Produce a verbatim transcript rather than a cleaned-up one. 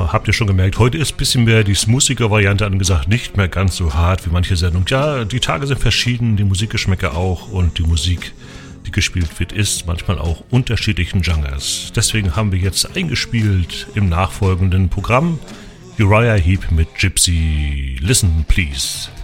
Ja, habt ihr schon gemerkt, heute ist ein bisschen mehr die Smoothiger-Variante angesagt, nicht mehr ganz so hart wie manche Sendung. Ja, die Tage sind verschieden, die Musikgeschmäcker auch und die Musik, die gespielt wird, ist manchmal auch unterschiedlichen Genres. Deswegen haben wir jetzt eingespielt im nachfolgenden Programm Uriah Heep mit Gypsy. Listen, please.